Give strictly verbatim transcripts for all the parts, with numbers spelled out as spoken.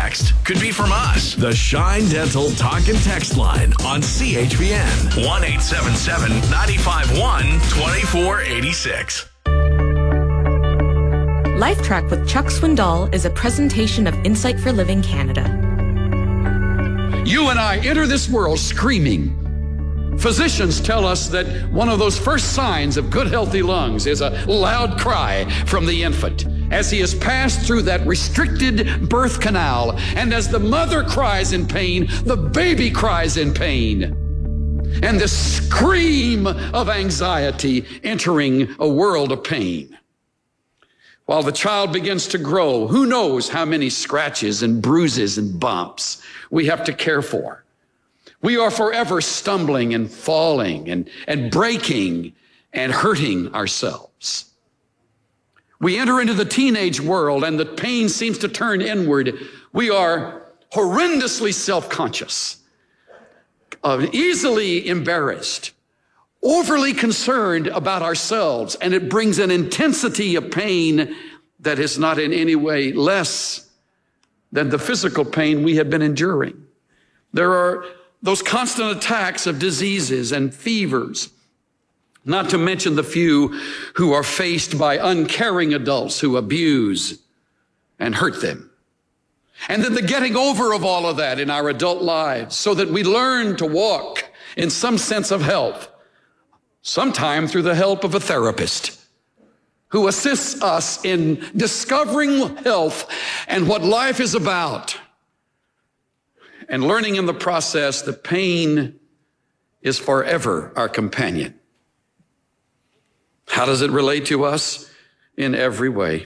text could be from us. The Shine Dental Talk and Text line on C H B N. one eight seven seven, nine five one, two four eight six. LifeTrack with Chuck Swindoll is a presentation of Insight for Living Canada. You and I enter this world screaming. Physicians tell us that one of those first signs of good, healthy lungs is a loud cry from the infant as he has passed through that restricted birth canal. And as the mother cries in pain, the baby cries in pain. And this scream of anxiety entering a world of pain. While the child begins to grow, who knows how many scratches and bruises and bumps we have to care for. We are forever stumbling and falling and, and breaking and hurting ourselves. We enter into the teenage world and the pain seems to turn inward. We are horrendously self-conscious, uh, easily embarrassed, overly concerned about ourselves, and it brings an intensity of pain that is not in any way less than the physical pain we have been enduring. There are those constant attacks of diseases and fevers, not to mention the few who are faced by uncaring adults who abuse and hurt them. And then the getting over of all of that in our adult lives so that we learn to walk in some sense of health, sometime through the help of a therapist who assists us in discovering health and what life is about, and learning in the process that pain is forever our companion. How does it relate to us? In every way.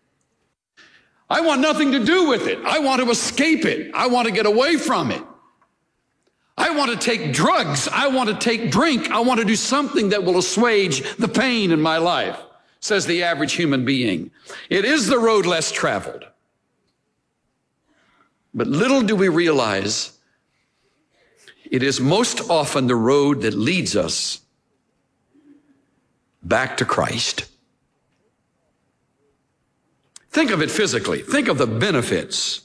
I want nothing to do with it. I want to escape it. I want to get away from it. I want to take drugs. I want to take drink. I want to do something that will assuage the pain in my life, says the average human being. It is the road less traveled. But little do we realize it is most often the road that leads us back to Christ. Think of it physically. Think of the benefits.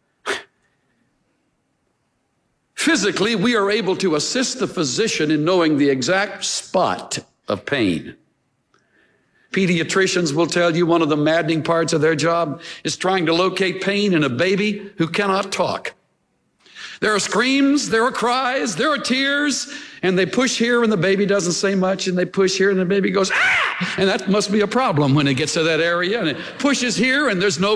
Physically, we are able to assist the physician in knowing the exact spot of pain. Pediatricians will tell you one of the maddening parts of their job is trying to locate pain in a baby who cannot talk. There are screams, there are cries, there are tears, and they push here and the baby doesn't say much, and they push here and the baby goes, ah! And that must be a problem when it gets to that area, and it pushes here and there's no